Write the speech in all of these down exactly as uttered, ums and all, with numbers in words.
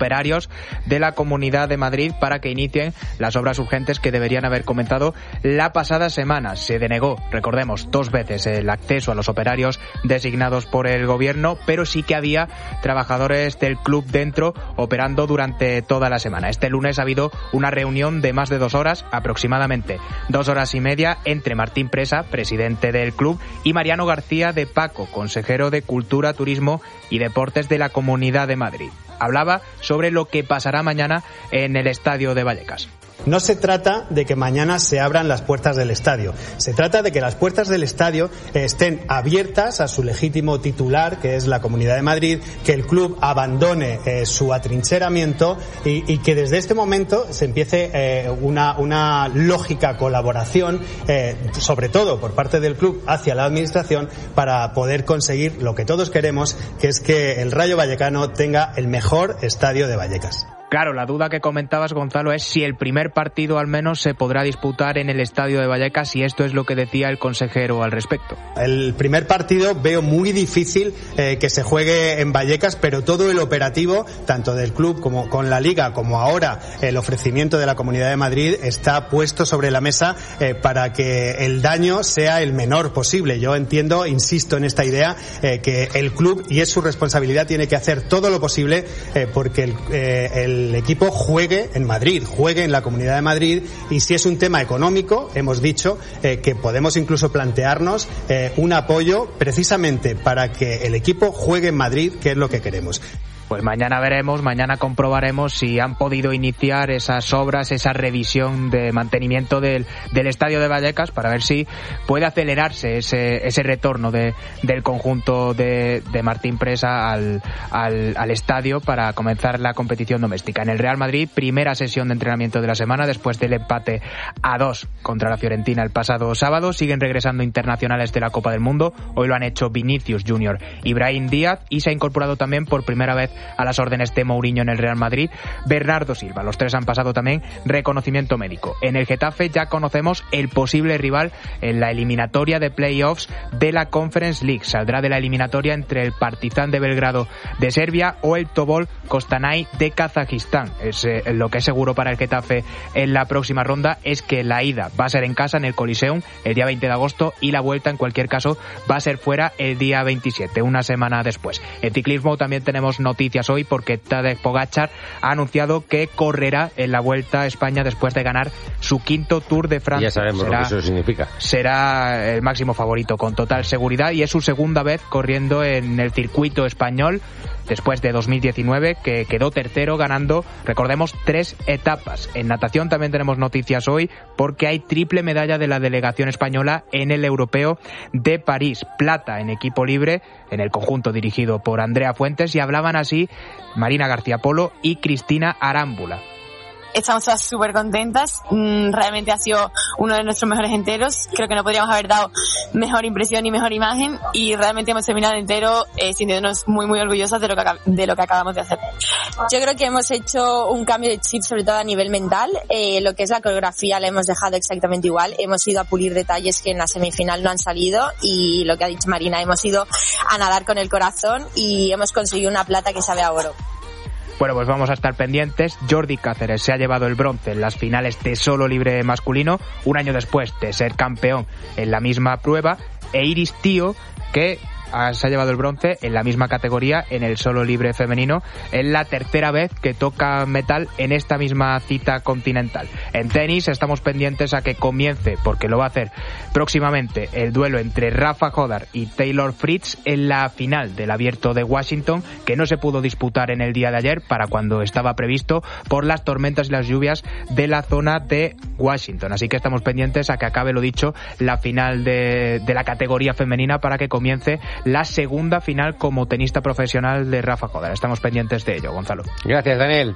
operarios de la Comunidad de Madrid para que inicien las obras urgentes que deberían haber comenzado la pasada semana. Se denegó, recordemos, dos veces el acceso a los operarios designados por el gobierno, pero sí que había trabajadores del club dentro operando durante toda la semana. Este lunes ha habido una reunión de más de dos horas, aproximadamente dos horas y media, entre Martín Presa, presidente del club, y Mariano García de Paco, consejero de Cultura, Turismo y Deportes de la Comunidad de Madrid. Hablaba sobre lo que pasará mañana en el estadio de Vallecas. No se trata de que mañana se abran las puertas del estadio. Se trata de que las puertas del estadio estén abiertas a su legítimo titular, que es la Comunidad de Madrid, que el club abandone eh, su atrincheramiento y, y que desde este momento se empiece eh, una, una lógica colaboración, eh, sobre todo por parte del club hacia la administración, para poder conseguir lo que todos queremos, que es que el Rayo Vallecano tenga el mejor estadio de Vallecas. Claro, la duda que comentabas, Gonzalo, es si el primer partido al menos se podrá disputar en el estadio de Vallecas, y esto es lo que decía el consejero al respecto. El primer partido veo muy difícil eh, que se juegue en Vallecas, pero todo el operativo, tanto del club como con la Liga, como ahora el ofrecimiento de la Comunidad de Madrid, está puesto sobre la mesa eh, para que el daño sea el menor posible. Yo entiendo, insisto en esta idea, eh, que el club, y es su responsabilidad, tiene que hacer todo lo posible eh, porque el, eh, el el equipo juegue en Madrid, juegue en la Comunidad de Madrid, y si es un tema económico, hemos dicho eh, que podemos incluso plantearnos eh, un apoyo precisamente para que el equipo juegue en Madrid, que es lo que queremos. Pues mañana veremos, mañana comprobaremos si han podido iniciar esas obras, esa revisión de mantenimiento del, del estadio de Vallecas, para ver si puede acelerarse ese, ese retorno de, del conjunto de, de Martín Presa al, al, al estadio para comenzar la competición doméstica. En el Real Madrid, primera sesión de entrenamiento de la semana después del empate a dos contra la Fiorentina el pasado sábado. Siguen regresando internacionales de la Copa del Mundo. Hoy lo han hecho Vinicius Junior y Brahim Díaz, y se ha incorporado también por primera vez a las órdenes de Mourinho en el Real Madrid Bernardo Silva. Los tres han pasado también reconocimiento médico. En el Getafe ya conocemos el posible rival en la eliminatoria de playoffs de la Conference League. Saldrá de la eliminatoria entre el Partizan de Belgrado de Serbia o el Tobol Kostanay de Kazajistán. Es, eh, lo que es seguro para el Getafe en la próxima ronda es que la ida va a ser en casa, en el Coliseum, el día veinte de agosto, y la vuelta, en cualquier caso, va a ser fuera el día veintisiete, una semana después. En ciclismo también tenemos noticias hoy, porque Tadej Pogačar ha anunciado que correrá en la Vuelta a España después de ganar su quinto Tour de Francia. Ya sabemos será, lo que eso significa. Será el máximo favorito con total seguridad, y es su segunda vez corriendo en el circuito español, después de dos mil diecinueve, que quedó tercero ganando, recordemos, tres etapas. En natación también tenemos noticias hoy, porque hay triple medalla de la delegación española en el Europeo de París. Plata en equipo libre, en el conjunto dirigido por Andrea Fuentes, y hablaban así Marina García Polo y Cristina Arámbula. Estamos todas súper contentas, realmente ha sido uno de nuestros mejores enteros, creo que no podríamos haber dado mejor impresión y mejor imagen, y realmente hemos terminado el entero eh, sintiéndonos muy muy orgullosas de lo, que, de lo que acabamos de hacer. Yo creo que hemos hecho un cambio de chip, sobre todo a nivel mental, eh, lo que es la coreografía la hemos dejado exactamente igual, hemos ido a pulir detalles que en la semifinal no han salido, y lo que ha dicho Marina, hemos ido a nadar con el corazón y hemos conseguido una plata que sabe a oro. Bueno, pues vamos a estar pendientes. Jordi Cáceres se ha llevado el bronce en las finales de solo libre masculino, un año después de ser campeón en la misma prueba, e Iris Tío, que se ha llevado el bronce en la misma categoría en el solo libre femenino. Es la tercera vez que toca metal en esta misma cita continental. En tenis estamos pendientes a que comience, porque lo va a hacer próximamente, el duelo entre Rafa Jodar y Taylor Fritz en la final del Abierto de Washington, que no se pudo disputar en el día de ayer para cuando estaba previsto por las tormentas y las lluvias de la zona de Washington. Así que estamos pendientes a que acabe, lo dicho, la final de, de la categoría femenina, para que comience la segunda final como tenista profesional de Rafa Jodar. Estamos pendientes de ello, Gonzalo. Gracias, Daniel.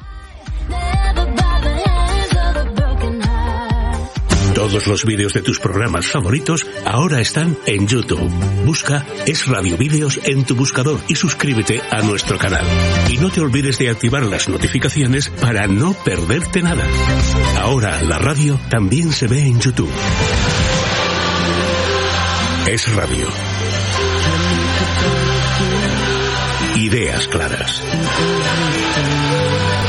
Todos los vídeos de tus programas favoritos ahora están en YouTube. Busca Es Radio Vídeos en tu buscador y suscríbete a nuestro canal. Y no te olvides de activar las notificaciones para no perderte nada. Ahora la radio también se ve en YouTube. Es Radio. Ideas claras.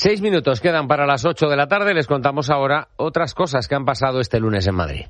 Seis minutos quedan para las ocho de la tarde. Les contamos ahora otras cosas que han pasado este lunes en Madrid.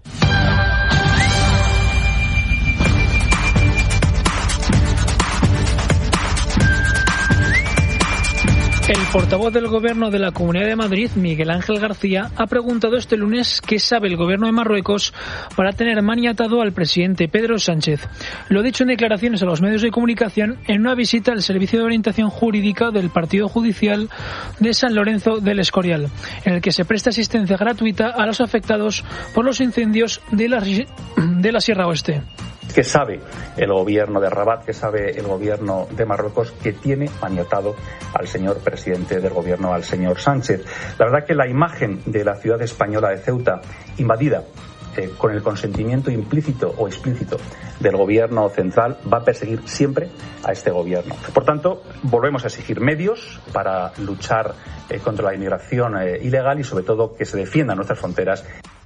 El portavoz del Gobierno de la Comunidad de Madrid, Miguel Ángel García, ha preguntado este lunes qué sabe el Gobierno de Marruecos para tener maniatado al presidente Pedro Sánchez. Lo ha dicho en declaraciones a los medios de comunicación en una visita al Servicio de Orientación Jurídica del Partido Judicial de San Lorenzo del Escorial, en el que se presta asistencia gratuita a los afectados por los incendios de la, de la Sierra Oeste. ¿Qué sabe el gobierno de Rabat, qué sabe el gobierno de Marruecos que tiene maniatado al señor presidente del gobierno, al señor Sánchez? La verdad que la imagen de la ciudad española de Ceuta invadida eh, con el consentimiento implícito o explícito del gobierno central va a perseguir siempre a este gobierno. Por tanto, volvemos a exigir medios para luchar eh, contra la inmigración eh, ilegal y sobre todo que se defiendan nuestras fronteras.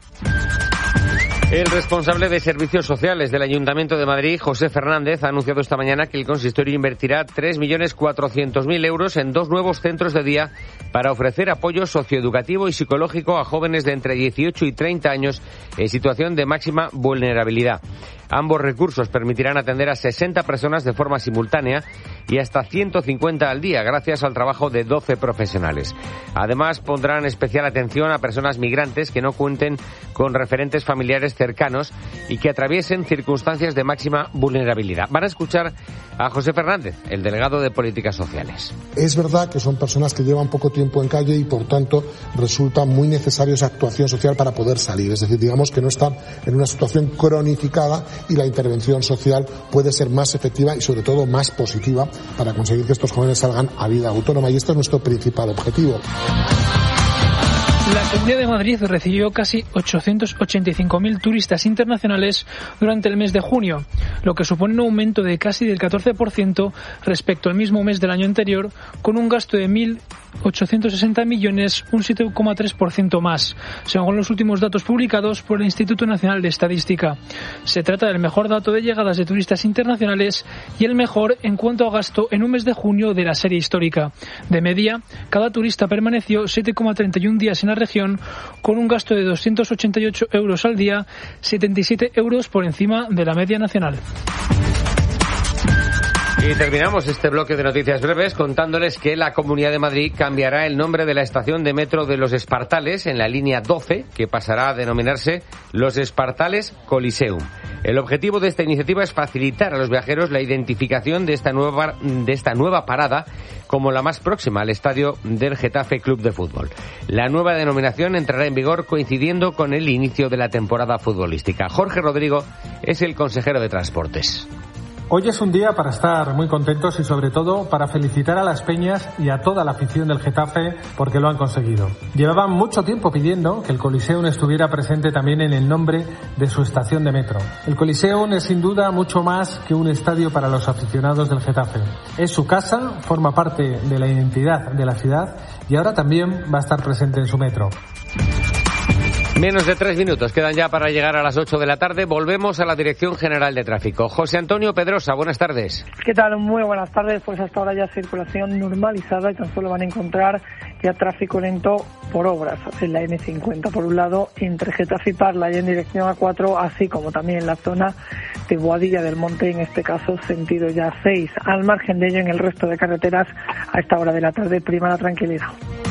El responsable de Servicios Sociales del Ayuntamiento de Madrid, José Fernández, ha anunciado esta mañana que el consistorio invertirá tres millones cuatrocientos mil euros en dos nuevos centros de día para ofrecer apoyo socioeducativo y psicológico a jóvenes de entre dieciocho y treinta años en situación de máxima vulnerabilidad. Ambos recursos permitirán atender a sesenta personas de forma simultánea y hasta ciento cincuenta al día, gracias al trabajo de doce profesionales. Además, pondrán especial atención a personas migrantes que no cuenten con referentes familiares cercanos y que atraviesen circunstancias de máxima vulnerabilidad. Van a escuchar a José Fernández, el delegado de Políticas Sociales. Es verdad que son personas que llevan poco tiempo en calle y, por tanto, resulta muy necesaria esa actuación social para poder salir. Es decir, digamos que no están en una situación cronificada y la intervención social puede ser más efectiva y, sobre todo, más positiva para conseguir que estos jóvenes salgan a vida autónoma. Y este es nuestro principal objetivo. La Comunidad de Madrid recibió casi ochocientos ochenta y cinco mil turistas internacionales durante el mes de junio, lo que supone un aumento de casi del catorce por ciento respecto al mismo mes del año anterior, con un gasto de mil ochocientos sesenta millones, un siete coma tres por ciento más, según los últimos datos publicados por el Instituto Nacional de Estadística. Se trata del mejor dato de llegadas de turistas internacionales y el mejor en cuanto a gasto en un mes de junio de la serie histórica. De media, cada turista permaneció siete coma treinta y uno días en la región, con un gasto de doscientos ochenta y ocho euros al día, setenta y siete euros por encima de la media nacional. Y terminamos este bloque de noticias breves contándoles que la Comunidad de Madrid cambiará el nombre de la estación de metro de Los Espartales en la línea doce, que pasará a denominarse Los Espartales Coliseum. El objetivo de esta iniciativa es facilitar a los viajeros la identificación de esta nueva, de esta nueva parada como la más próxima al estadio del Getafe Club de Fútbol. La nueva denominación entrará en vigor coincidiendo con el inicio de la temporada futbolística. Jorge Rodrigo es el consejero de Transportes. Hoy es un día para estar muy contentos y, sobre todo, para felicitar a las peñas y a toda la afición del Getafe porque lo han conseguido. Llevaban mucho tiempo pidiendo que el Coliseum estuviera presente también en el nombre de su estación de metro. El Coliseum es sin duda mucho más que un estadio para los aficionados del Getafe. Es su casa, forma parte de la identidad de la ciudad y ahora también va a estar presente en su metro. Menos de tres minutos quedan ya para llegar a las ocho de la tarde. Volvemos a la Dirección General de Tráfico. José Antonio Pedrosa, buenas tardes. ¿Qué tal? Muy buenas tardes. Pues hasta ahora ya circulación normalizada y tan solo van a encontrar ya tráfico lento por obras en la eme cincuenta. Por un lado, entre Getafe y Parla y en dirección a cuatro, así como también en la zona de Boadilla del Monte, en este caso sentido ya seis. Al margen de ello, en el resto de carreteras, a esta hora de la tarde prima la tranquilidad.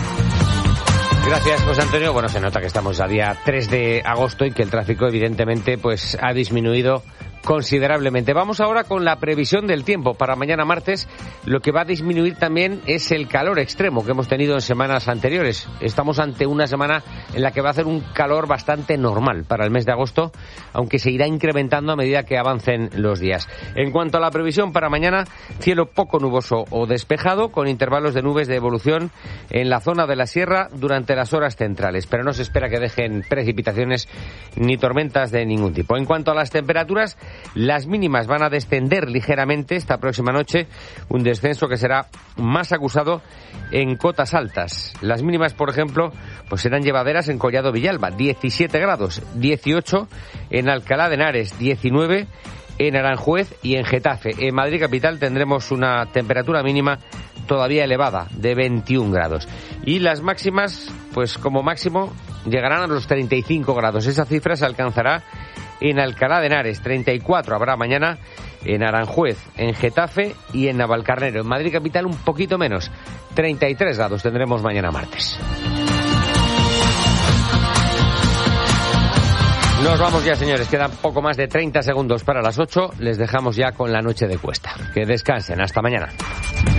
Gracias, José Antonio. Bueno, se nota que estamos a día tres de agosto y que el tráfico, evidentemente, pues ha disminuido considerablemente. Vamos ahora con la previsión del tiempo para mañana martes. Lo que va a disminuir también es el calor extremo que hemos tenido en semanas anteriores. Estamos ante una semana en la que va a hacer un calor bastante normal para el mes de agosto, aunque se irá incrementando a medida que avancen los días. En cuanto a la previsión para mañana, cielo poco nuboso o despejado, con intervalos de nubes de evolución en la zona de la sierra durante las horas centrales, pero no se espera que dejen precipitaciones ni tormentas de ningún tipo. En cuanto a las temperaturas, las mínimas van a descender ligeramente esta próxima noche, un descenso que será más acusado en cotas altas. Las mínimas, por ejemplo, pues serán llevaderas en Collado Villalba, diecisiete grados, dieciocho en Alcalá de Henares, diecinueve en Aranjuez y en Getafe. En Madrid capital tendremos una temperatura mínima todavía elevada, de veintiún grados. Y las máximas, pues como máximo, llegarán a los treinta y cinco grados. Esa cifra se alcanzará en Alcalá de Henares, treinta y cuatro habrá mañana en Aranjuez, en Getafe y en Navalcarnero. En Madrid capital un poquito menos, treinta y tres grados tendremos mañana martes. Nos vamos ya, señores. Quedan poco más de treinta segundos para las ocho. Les dejamos ya con la noche de Cuesta. Que descansen. Hasta mañana.